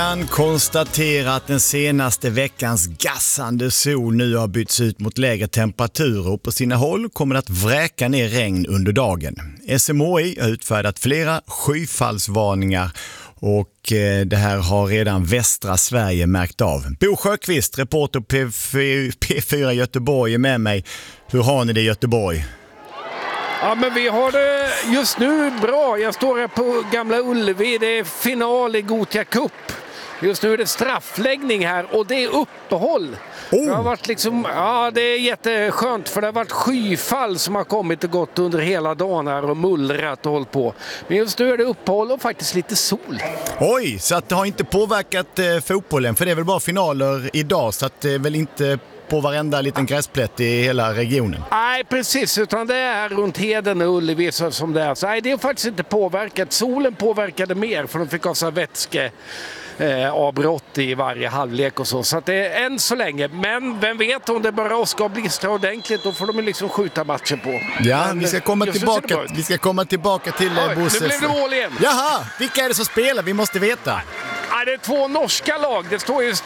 Kan konstatera att den senaste veckans gassande sol nu har bytts ut mot lägre temperaturer och på sina håll kommer det att vräka ner regn under dagen. SMHI har utfärdat flera skyfallsvarningar och det här har redan västra Sverige märkt av. Bo Sjöqvist, reporter P4 Göteborg är med mig. Hur har ni det i Göteborg? Ja, men vi har det just nu bra. Jag står här på Gamla Ullevi. Det är final i Gothia Cup. Just nu är det straffläggning här och det är uppehåll. Det har varit det är jätteskönt för det har varit skyfall som har kommit och gått under hela dagen här och mullrat och hållit på. Men just nu är det uppehåll och faktiskt lite sol. Oj, så att det har inte påverkat fotbollen, för det är väl bara finaler idag, så att det är väl inte på varenda liten gräsplätt i hela regionen. Nej, precis, utan det är runt Heden och Ullevi som det är. Så nej, det har faktiskt inte påverkat. Solen påverkade mer för de fick ha så vätske avbrott i varje halvlek och så. Så att det är än så länge. Men vem vet, om det bara ska blistra ordentligt, då får de liksom skjuta matchen på. Ja, men vi ska komma tillbaka till Bosse. Nu blev det mål igen. Jaha, vilka är det som spelar? Vi måste veta. Ja, det är 2 norska lag. Det står just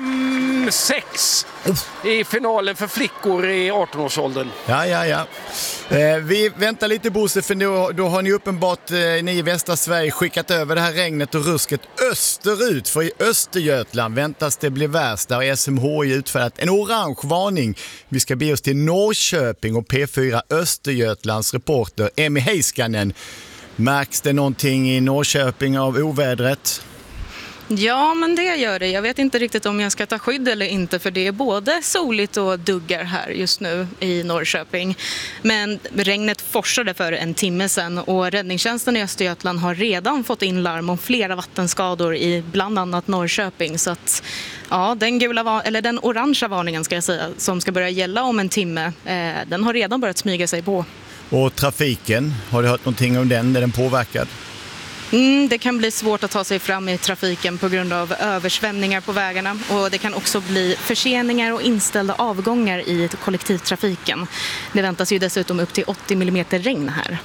5-6 i finalen för flickor i 18-årsåldern. Ja. Vi väntar lite, Bosse, för då har ni uppenbart, ni i västra Sverige, skickat över det här regnet och rusket österut. För i Östergötland väntas det bli värst. Där har SMHI utfärdat en orange varning. Vi ska be oss till Norrköping och P4 Östergötlands reporter Emmy Heiskanen. Märks det någonting i Norrköping av ovädret? Ja, men det gör det. Jag vet inte riktigt om jag ska ta skydd eller inte, för det är både soligt och duggar här just nu i Norrköping. Men regnet forsade för en timme sedan och räddningstjänsten i Östergötland har redan fått in larm om flera vattenskador i bland annat Norrköping. Så att ja, den orangea varningen ska jag säga, som ska börja gälla om en timme, den har redan börjat smyga sig på. Och trafiken, har du hört någonting om den? Är den påverkad? Det kan bli svårt att ta sig fram i trafiken på grund av översvämningar på vägarna, och det kan också bli förseningar och inställda avgångar i kollektivtrafiken. Det väntas ju dessutom upp till 80 mm regn här.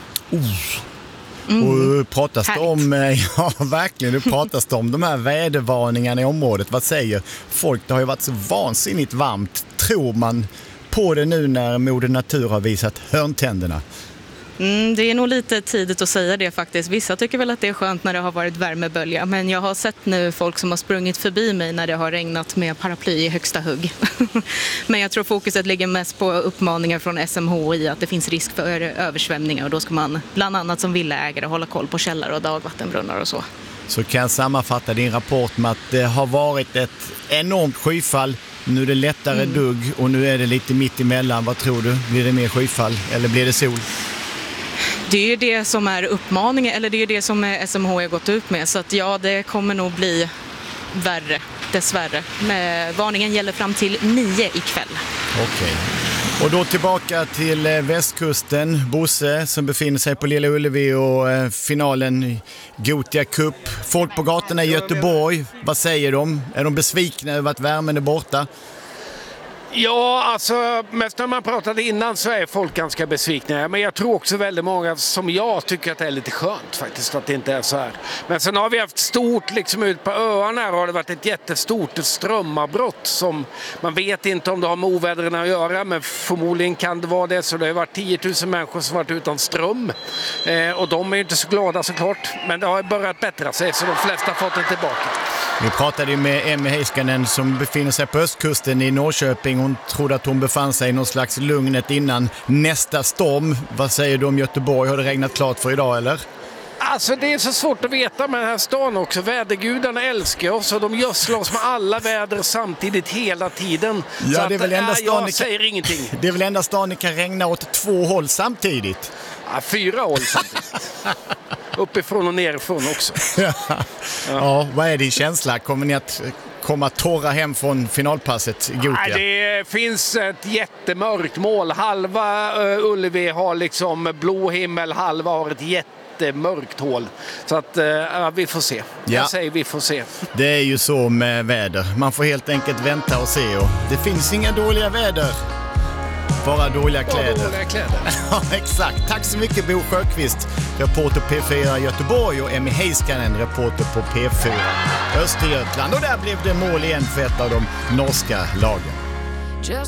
Och pratas det om, ja verkligen, det pratas det om de här vädervarningarna i området. Vad säger folk? Det har ju varit så vansinnigt varmt. Tror man på det nu när Moder Natur har visat hörntänderna? Det är nog lite tidigt att säga det faktiskt. Vissa tycker väl att det är skönt när det har varit värmebölja. Men jag har sett nu folk som har sprungit förbi mig när det har regnat med paraply i högsta hugg. Men jag tror fokuset ligger mest på uppmaningar från SMHI att det finns risk för översvämningar. Och då ska man bland annat som villaägare hålla koll på källare och dagvattenbrunnar och så. Så kan jag sammanfatta din rapport med att det har varit ett enormt skyfall. Nu är det lättare dugg och nu är det lite mitt emellan. Vad tror du? Blir det mer skyfall eller blir det sol? Det är ju det som är uppmaningen, eller det är ju det som SMHI har gått ut med. Så att ja, det kommer nog bli värre, dessvärre. Men varningen gäller fram till 9 ikväll. Okej. Och då tillbaka till västkusten. Bosse som befinner sig på Lilla Ullevi och finalen i Gothia Cup. Folk på gatorna i Göteborg, vad säger de? Är de besvikna över att värmen är borta? Ja, alltså mest när man pratade innan så är folk ganska besvikna. Men jag tror också väldigt många som jag tycker att det är lite skönt faktiskt att det inte är så här. Men sen har vi haft stort liksom ut på öarna här har det varit ett jättestort strömavbrott som man vet inte om det har med ovädren att göra, men förmodligen kan det vara det. Så det har varit 10 000 människor som varit utan ström och de är inte så glada såklart. Men det har börjat bättra sig så de flesta har fått det tillbaka. Vi pratade med Emmy Heiskanen som befinner sig på östkusten i Norrköping. Hon trodde att hon befann sig i någon slags lugnet innan nästa storm. Vad säger du om Göteborg? Har det regnat klart för idag eller? Alltså det är så svårt att veta med den här stan också. Vädergudarna älskar oss och de gödslar oss med alla väder samtidigt hela tiden. Ja, så det är väl enda stan jag säger ingenting. Det är väl enda stan ni kan regna åt 2 håll samtidigt? Ja, 4 håll samtidigt. Uppifrån och nerifrån också. Ja, vad är din känsla? Kommer ni att komma torra hem från finalpasset i Gothia? Det finns ett jättemörkt mål. Halva Ullevi har liksom blå himmel, halva har ett jättemörkt hål. Så att vi får se. Jag säger vi får se. Det är ju så med väder. Man får helt enkelt vänta och se. Och det finns inga dåliga väder. Bara dåliga kläder. Bara dåliga kläder. Ja, exakt. Tack så mycket Bo Sjöqvist, reporter P4 Göteborg, och Emmy Heiskanen, reporter på P4 Östergötland. Och där blev det mål igen för ett av de norska lagen.